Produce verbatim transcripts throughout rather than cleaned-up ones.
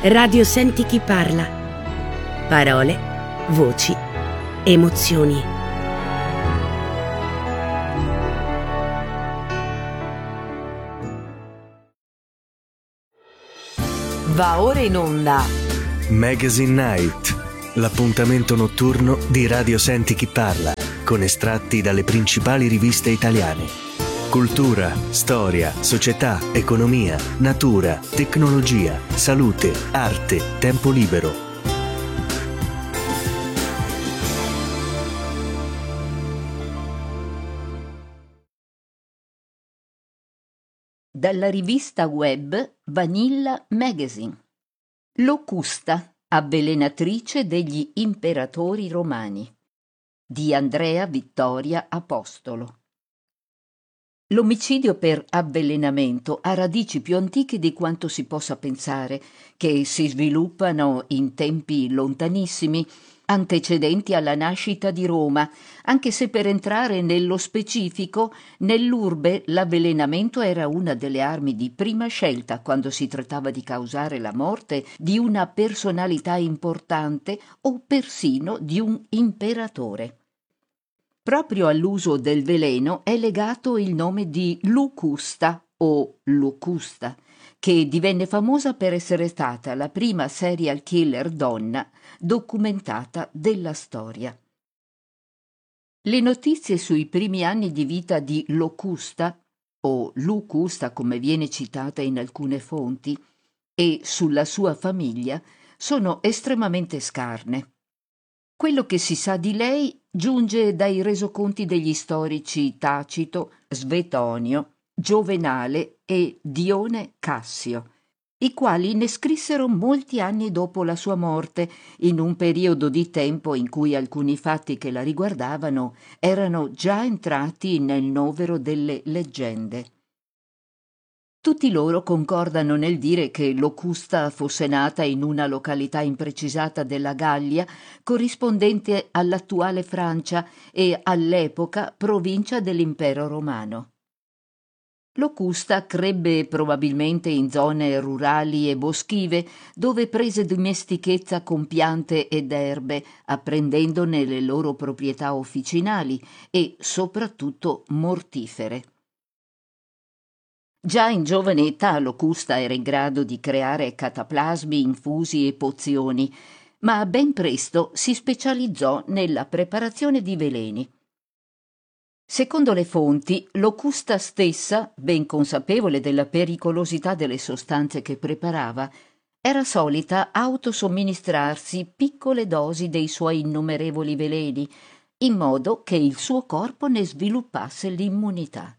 Radio Senti chi parla. Parole, voci, emozioni. Va ora in onda Magazine Night, l'appuntamento notturno di Radio Senti chi parla, con estratti dalle principali riviste italiane. Cultura, storia, società, economia, natura, tecnologia, salute, arte, tempo libero. dalla rivista web Vanilla Magazine. Locusta, avvelenatrice degli imperatori romani, di Andrea Vittoria Apostolo. L'omicidio per avvelenamento ha radici più antiche di quanto si possa pensare, che si sviluppano in tempi lontanissimi, antecedenti alla nascita di Roma, anche se per entrare nello specifico, nell'urbe l'avvelenamento era una delle armi di prima scelta quando si trattava di causare la morte di una personalità importante o persino di un imperatore. Proprio all'uso del veleno è legato il nome di Locusta o Locusta, che divenne famosa per essere stata la prima serial killer donna documentata della storia. Le notizie sui primi anni di vita di Locusta, o Lucusta come viene citata in alcune fonti, e sulla sua famiglia sono estremamente scarne. Quello che si sa di lei giunge dai resoconti degli storici Tacito, Svetonio, Giovenale e Dione Cassio, i quali ne scrissero molti anni dopo la sua morte, in un periodo di tempo in cui alcuni fatti che la riguardavano erano già entrati nel novero delle leggende. Tutti loro concordano nel dire che Locusta fosse nata in una località imprecisata della Gallia, corrispondente all'attuale Francia e all'epoca provincia dell'Impero Romano. Locusta crebbe probabilmente in zone rurali e boschive, dove prese dimestichezza con piante ed erbe, apprendendone le loro proprietà officinali e soprattutto mortifere. Già in giovane età Locusta era in grado di creare cataplasmi, infusi e pozioni, ma ben presto si specializzò nella preparazione di veleni. Secondo le fonti, Locusta stessa, ben consapevole della pericolosità delle sostanze che preparava, era solita autosomministrarsi piccole dosi dei suoi innumerevoli veleni, in modo che il suo corpo ne sviluppasse l'immunità.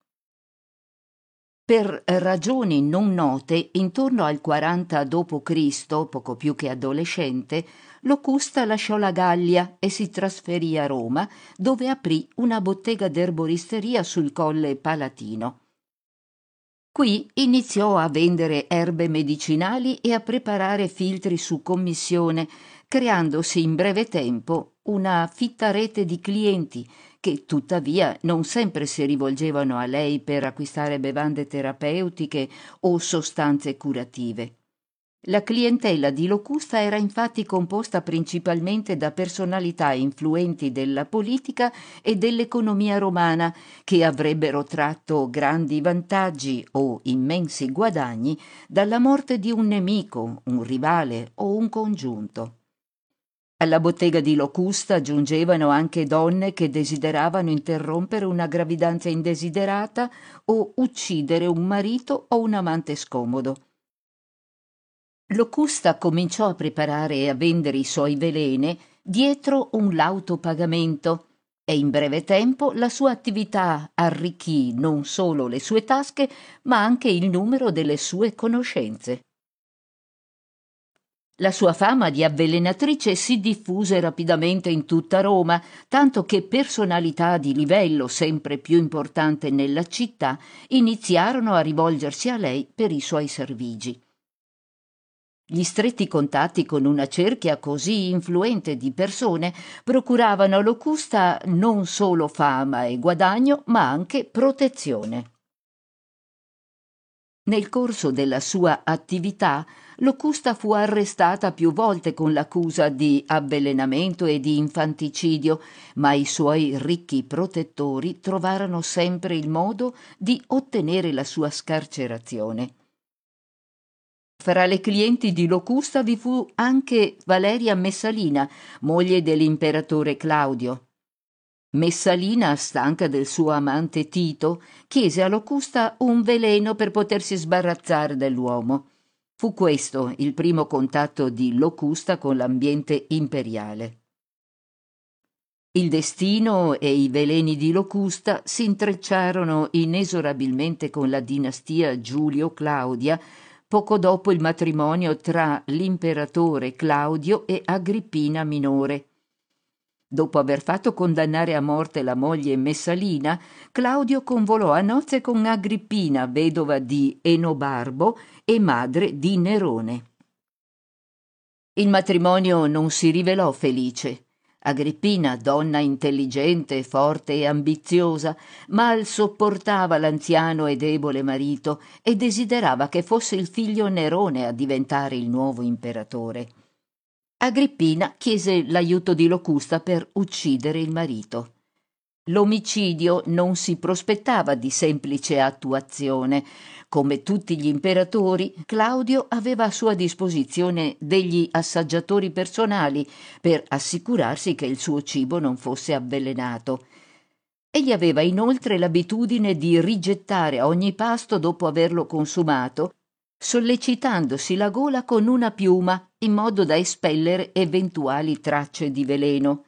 Per ragioni non note, intorno al quaranta dopo Cristo, poco più che adolescente, Locusta lasciò la Gallia e si trasferì a Roma, dove aprì una bottega d'erboristeria sul Colle Palatino. Qui iniziò a vendere erbe medicinali e a preparare filtri su commissione, creandosi in breve tempo una fitta rete di clienti che tuttavia non sempre si rivolgevano a lei per acquistare bevande terapeutiche o sostanze curative. La clientela di Locusta era infatti composta principalmente da personalità influenti della politica e dell'economia romana che avrebbero tratto grandi vantaggi o immensi guadagni dalla morte di un nemico, un rivale o un congiunto. Alla bottega di Locusta giungevano anche donne che desideravano interrompere una gravidanza indesiderata o uccidere un marito o un amante scomodo. Locusta cominciò a preparare e a vendere i suoi veleni dietro un lauto pagamento e in breve tempo la sua attività arricchì non solo le sue tasche ma anche il numero delle sue conoscenze. La sua fama di avvelenatrice si diffuse rapidamente in tutta Roma, tanto che personalità di livello sempre più importante nella città iniziarono a rivolgersi a lei per i suoi servigi. Gli stretti contatti con una cerchia così influente di persone procuravano a Locusta non solo fama e guadagno, ma anche protezione. Nel corso della sua attività, Locusta fu arrestata più volte con l'accusa di avvelenamento e di infanticidio, ma i suoi ricchi protettori trovarono sempre il modo di ottenere la sua scarcerazione. Fra le clienti di Locusta vi fu anche Valeria Messalina, moglie dell'imperatore Claudio. Messalina, stanca del suo amante Tito, chiese a Locusta un veleno per potersi sbarazzare dell'uomo. Fu questo il primo contatto di Locusta con l'ambiente imperiale. Il destino e i veleni di Locusta si intrecciarono inesorabilmente con la dinastia Giulio-Claudia poco dopo il matrimonio tra l'imperatore Claudio e Agrippina minore. Dopo aver fatto condannare a morte la moglie Messalina, Claudio convolò a nozze con Agrippina, vedova di Enobarbo e madre di Nerone. Il matrimonio non si rivelò felice. Agrippina, donna intelligente, forte e ambiziosa, mal sopportava l'anziano e debole marito e desiderava che fosse il figlio Nerone a diventare il nuovo imperatore. Agrippina chiese l'aiuto di Locusta per uccidere il marito. L'omicidio non si prospettava di semplice attuazione. Come tutti gli imperatori, Claudio aveva a sua disposizione degli assaggiatori personali per assicurarsi che il suo cibo non fosse avvelenato. Egli aveva inoltre l'abitudine di rigettare ogni pasto dopo averlo consumato, sollecitandosi la gola con una piuma in modo da espellere eventuali tracce di veleno.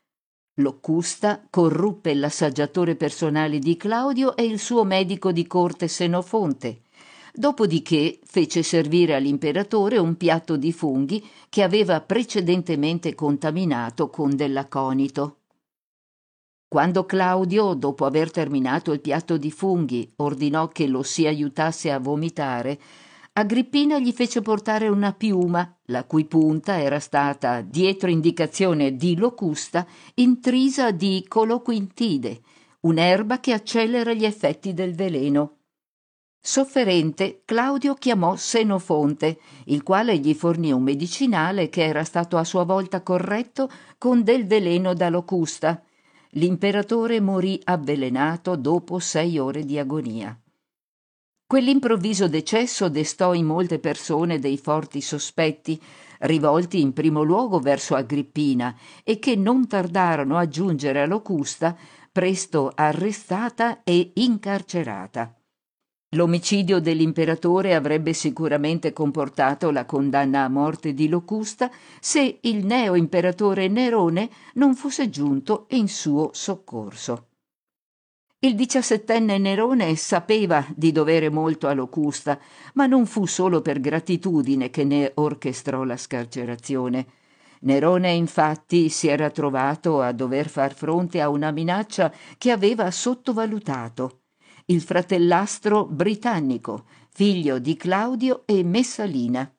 Locusta corruppe l'assaggiatore personale di Claudio e il suo medico di corte Senofonte. Dopodiché fece servire all'imperatore un piatto di funghi che aveva precedentemente contaminato con dell'aconito. Quando Claudio, dopo aver terminato il piatto di funghi, ordinò che lo si aiutasse a vomitare, Agrippina gli fece portare una piuma, la cui punta era stata, dietro indicazione di Locusta, intrisa di coloquintide, un'erba che accelera gli effetti del veleno. Sofferente, Claudio chiamò Senofonte, il quale gli fornì un medicinale che era stato a sua volta corretto con del veleno da Locusta. L'imperatore morì avvelenato dopo sei ore di agonia. Quell'improvviso decesso destò in molte persone dei forti sospetti, rivolti in primo luogo verso Agrippina e che non tardarono a giungere a Locusta, presto arrestata e incarcerata. L'omicidio dell'imperatore avrebbe sicuramente comportato la condanna a morte di Locusta se il neo-imperatore Nerone non fosse giunto in suo soccorso. Il diciassettenne Nerone sapeva di dovere molto a Locusta, ma non fu solo per gratitudine che ne orchestrò la scarcerazione. Nerone infatti si era trovato a dover far fronte a una minaccia che aveva sottovalutato: il fratellastro Britannico, figlio di Claudio e Messalina.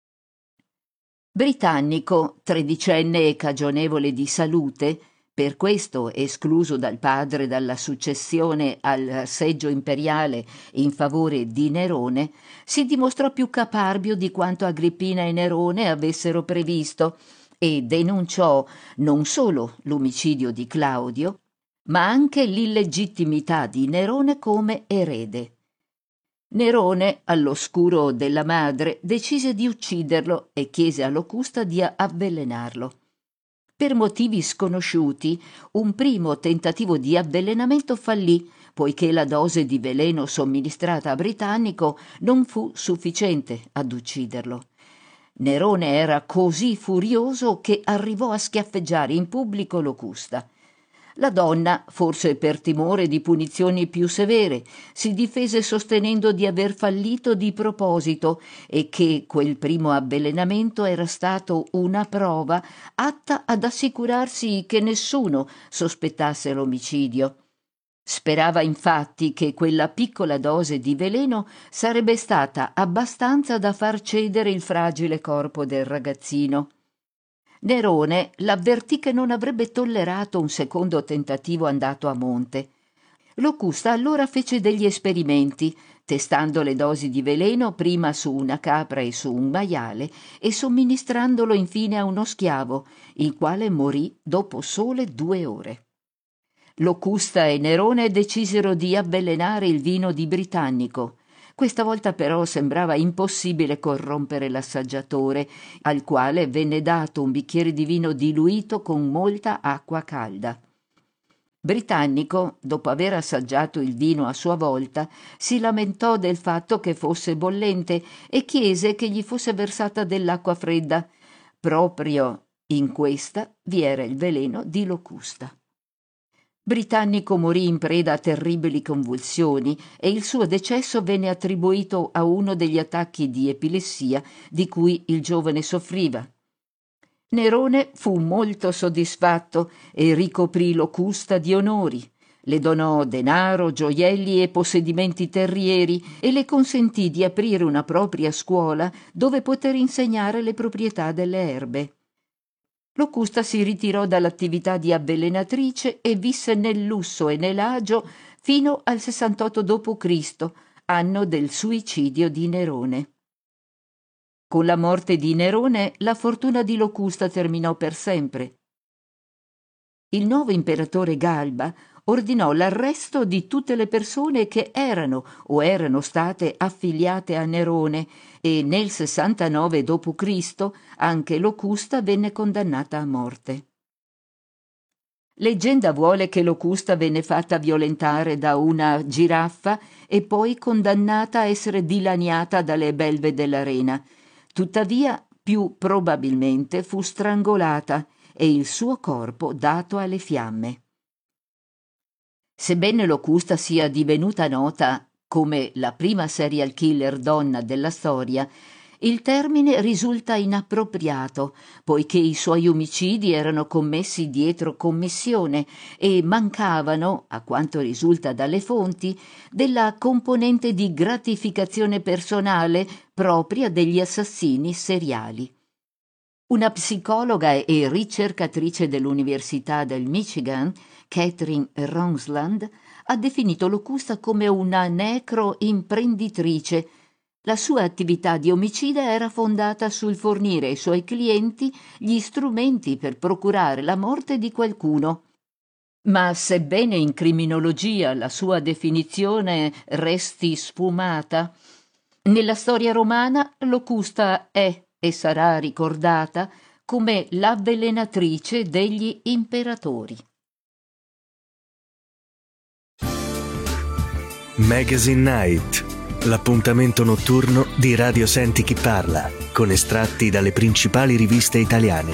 Britannico, tredicenne e cagionevole di salute, per questo escluso dal padre dalla successione al seggio imperiale in favore di Nerone, si dimostrò più caparbio di quanto Agrippina e Nerone avessero previsto e denunciò non solo l'omicidio di Claudio, ma anche l'illegittimità di Nerone come erede. Nerone, all'oscuro della madre, decise di ucciderlo e chiese a Locusta di avvelenarlo. Per motivi sconosciuti, un primo tentativo di avvelenamento fallì, poiché la dose di veleno somministrata a Britannico non fu sufficiente ad ucciderlo. Nerone era così furioso che arrivò a schiaffeggiare in pubblico Locusta. La donna, forse per timore di punizioni più severe, si difese sostenendo di aver fallito di proposito e che quel primo avvelenamento era stato una prova atta ad assicurarsi che nessuno sospettasse l'omicidio. Sperava infatti che quella piccola dose di veleno sarebbe stata abbastanza da far cedere il fragile corpo del ragazzino. Nerone l'avvertì che non avrebbe tollerato un secondo tentativo andato a monte. Locusta allora fece degli esperimenti, testando le dosi di veleno prima su una capra e su un maiale e somministrandolo infine a uno schiavo, il quale morì dopo sole due ore. Locusta e Nerone decisero di avvelenare il vino di Britannico. Questa volta però sembrava impossibile corrompere l'assaggiatore, al quale venne dato un bicchiere di vino diluito con molta acqua calda. Britannico, dopo aver assaggiato il vino a sua volta, si lamentò del fatto che fosse bollente e chiese che gli fosse versata dell'acqua fredda. Proprio in questa vi era il veleno di Locusta. Britannico morì in preda a terribili convulsioni e il suo decesso venne attribuito a uno degli attacchi di epilessia di cui il giovane soffriva. Nerone fu molto soddisfatto e ricoprì Locusta di onori. Le donò denaro, gioielli e possedimenti terrieri e le consentì di aprire una propria scuola dove poter insegnare le proprietà delle erbe. Locusta si ritirò dall'attività di avvelenatrice e visse nel lusso e nell'agio fino al sessantotto dopo Cristo, anno del suicidio di Nerone. Con la morte di Nerone la fortuna di Locusta terminò per sempre. Il nuovo imperatore Galba ordinò l'arresto di tutte le persone che erano o erano state affiliate a Nerone e nel sessantanove dopo Cristo anche Locusta venne condannata a morte. Leggenda vuole che Locusta venne fatta violentare da una giraffa e poi condannata a essere dilaniata dalle belve dell'arena. Tuttavia, più probabilmente fu strangolata e il suo corpo dato alle fiamme. Sebbene Locusta sia divenuta nota come la prima serial killer donna della storia, il termine risulta inappropriato, poiché i suoi omicidi erano commessi dietro commissione e mancavano, a quanto risulta dalle fonti, della componente di gratificazione personale propria degli assassini seriali. Una psicologa e ricercatrice dell'Università del Michigan, Catherine Ronsland, ha definito Locusta come una necroimprenditrice. La sua attività di omicida era fondata sul fornire ai suoi clienti gli strumenti per procurare la morte di qualcuno. Ma sebbene in criminologia la sua definizione resti sfumata, nella storia romana Locusta è e sarà ricordata come l'avvelenatrice degli imperatori. Magazine Night, l'appuntamento notturno di Radio Senti Chi Parla, con estratti dalle principali riviste italiane.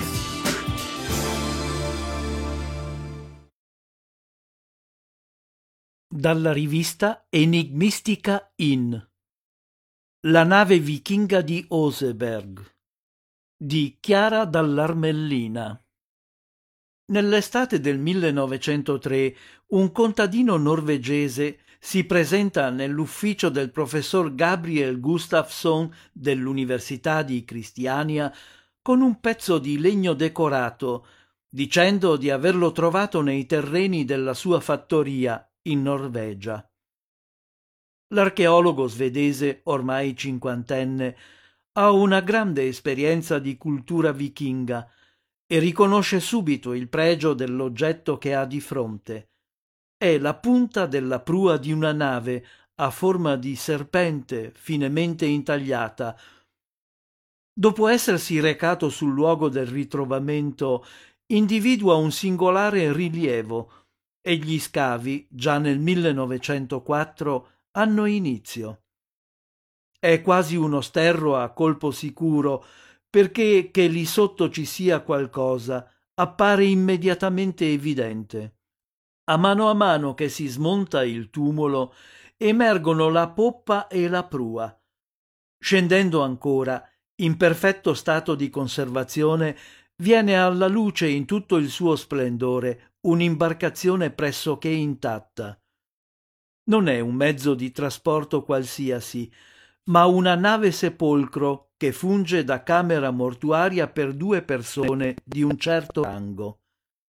Dalla rivista Enigmistica in La nave vichinga di Oseberg di Chiara Dall'Armellina. Nell'estate del millenovecentotre un contadino norvegese si presenta nell'ufficio del professor Gabriel Gustafsson dell'Università di Kristiania con un pezzo di legno decorato, dicendo di averlo trovato nei terreni della sua fattoria in Norvegia. L'archeologo svedese, ormai cinquantenne, ha una grande esperienza di cultura vichinga e riconosce subito il pregio dell'oggetto che ha di fronte. È la punta della prua di una nave a forma di serpente finemente intagliata. Dopo essersi recato sul luogo del ritrovamento, individua un singolare rilievo e gli scavi, già nel millenovecentoquattro, hanno inizio. È quasi uno sterro a colpo sicuro, perché che lì sotto ci sia qualcosa appare immediatamente evidente. A mano a mano che si smonta il tumulo, emergono la poppa e la prua. Scendendo ancora, in perfetto stato di conservazione, viene alla luce in tutto il suo splendore un'imbarcazione pressoché intatta. Non è un mezzo di trasporto qualsiasi, ma una nave sepolcro che funge da camera mortuaria per due persone di un certo rango.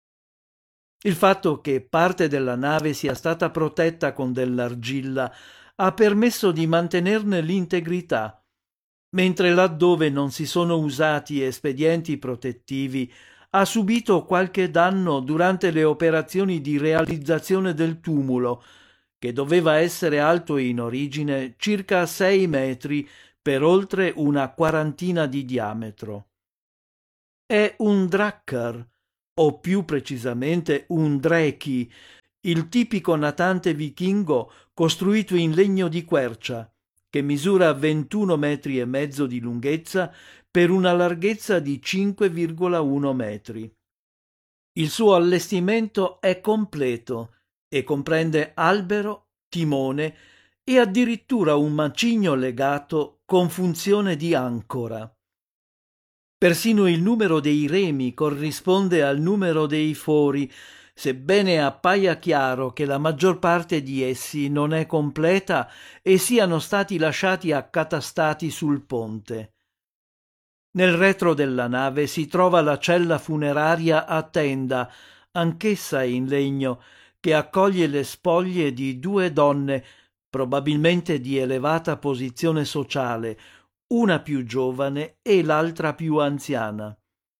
Il fatto che parte della nave sia stata protetta con dell'argilla ha permesso di mantenerne l'integrità, mentre laddove non si sono usati espedienti protettivi ha subito qualche danno durante le operazioni di realizzazione del tumulo, che doveva essere alto in origine circa sei metri per oltre una quarantina di diametro. È un drakkar, o più precisamente un dreki, il tipico natante vichingo costruito in legno di quercia, che misura ventuno metri e mezzo di lunghezza per una larghezza di cinque virgola uno metri. Il suo allestimento è completo e comprende albero, timone e addirittura un macigno legato con funzione di ancora. Persino il numero dei remi corrisponde al numero dei fori, sebbene appaia chiaro che la maggior parte di essi non è completa e siano stati lasciati accatastati sul ponte. Nel retro della nave si trova la cella funeraria a tenda, anch'essa in legno, che accoglie le spoglie di due donne, probabilmente di elevata posizione sociale, una più giovane e l'altra più anziana.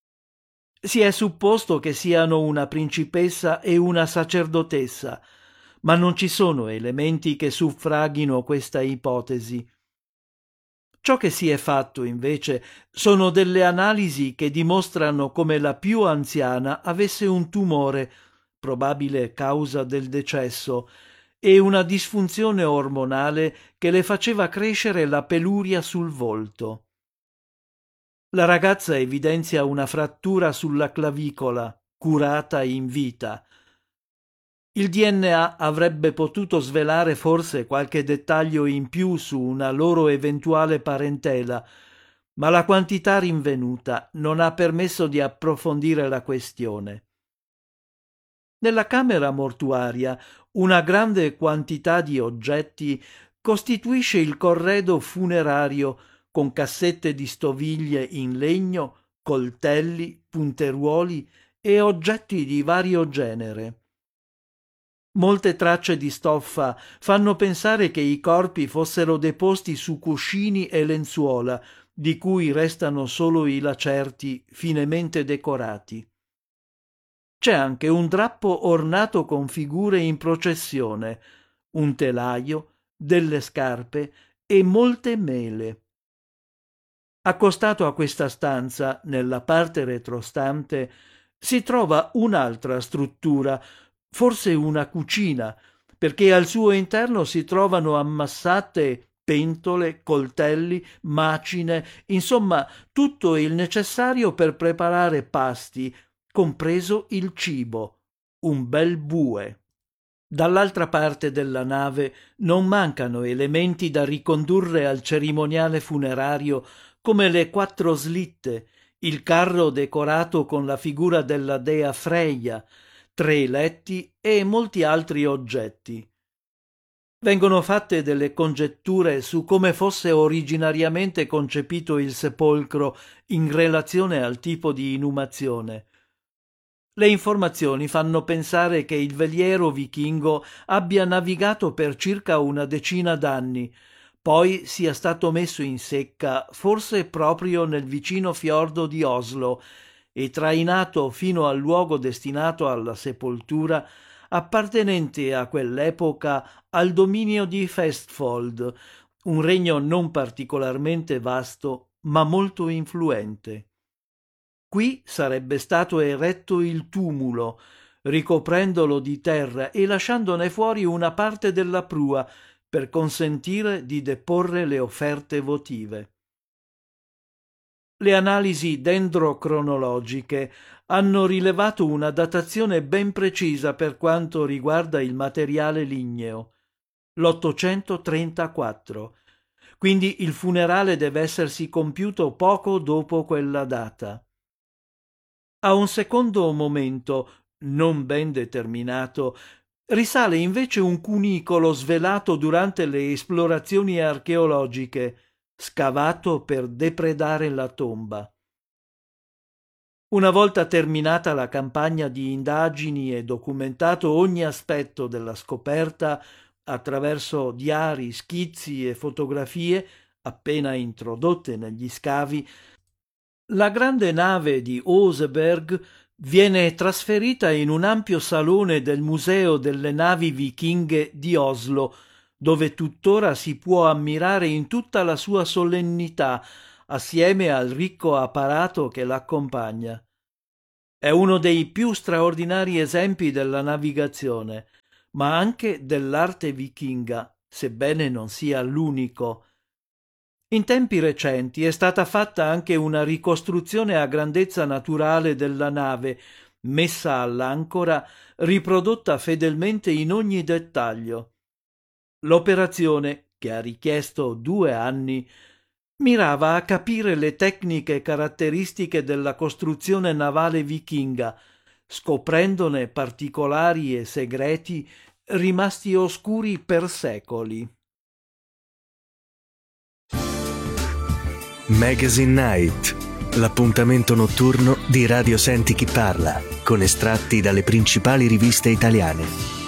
Si è supposto che siano una principessa e una sacerdotessa, ma non ci sono elementi che suffraghino questa ipotesi. Ciò che si è fatto, invece, sono delle analisi che dimostrano come la più anziana avesse un tumore, probabile causa del decesso, e una disfunzione ormonale che le faceva crescere la peluria sul volto. La ragazza evidenzia una frattura sulla clavicola, curata in vita. Il D N A avrebbe potuto svelare forse qualche dettaglio in più su una loro eventuale parentela, ma la quantità rinvenuta non ha permesso di approfondire la questione. Nella camera mortuaria una grande quantità di oggetti costituisce il corredo funerario con cassette di stoviglie in legno, coltelli, punteruoli e oggetti di vario genere. Molte tracce di stoffa fanno pensare che i corpi fossero deposti su cuscini e lenzuola, di cui restano solo i lacerti finemente decorati. C'è anche un drappo ornato con figure in processione, un telaio, delle scarpe e molte mele. Accostato a questa stanza, nella parte retrostante, si trova un'altra struttura, forse una cucina, perché al suo interno si trovano ammassate pentole, coltelli, macine, insomma tutto il necessario per preparare pasti, compreso il cibo, un bel bue. Dall'altra parte della nave non mancano elementi da ricondurre al cerimoniale funerario, come le quattro slitte, il carro decorato con la figura della dea Freya, tre letti e molti altri oggetti. Vengono fatte delle congetture su come fosse originariamente concepito il sepolcro in relazione al tipo di inumazione. Le informazioni fanno pensare che il veliero vichingo abbia navigato per circa una decina d'anni, poi sia stato messo in secca forse proprio nel vicino fiordo di Oslo e trainato fino al luogo destinato alla sepoltura, appartenente a quell'epoca al dominio di Vestfold, un regno non particolarmente vasto ma molto influente. Qui sarebbe stato eretto il tumulo, ricoprendolo di terra e lasciandone fuori una parte della prua per consentire di deporre le offerte votive. Le analisi dendrocronologiche hanno rilevato una datazione ben precisa per quanto riguarda il materiale ligneo, l'ottocentotrentaquattro, quindi il funerale deve essersi compiuto poco dopo quella data. A un secondo momento, non ben determinato, risale invece un cunicolo svelato durante le esplorazioni archeologiche, scavato per depredare la tomba. Una volta terminata la campagna di indagini e documentato ogni aspetto della scoperta, attraverso diari, schizzi e fotografie appena introdotte negli scavi, la grande nave di Oseberg viene trasferita in un ampio salone del Museo delle Navi Vichinghe di Oslo, dove tuttora si può ammirare in tutta la sua solennità, assieme al ricco apparato che l'accompagna. È uno dei più straordinari esempi della navigazione, ma anche dell'arte vichinga, sebbene non sia l'unico. In tempi recenti è stata fatta anche una ricostruzione a grandezza naturale della nave, messa all'ancora, riprodotta fedelmente in ogni dettaglio. L'operazione, che ha richiesto due anni, mirava a capire le tecniche caratteristiche della costruzione navale vichinga, scoprendone particolari e segreti rimasti oscuri per secoli. Magazine Night, l'appuntamento notturno di Radio Senti Chi Parla, con estratti dalle principali riviste italiane.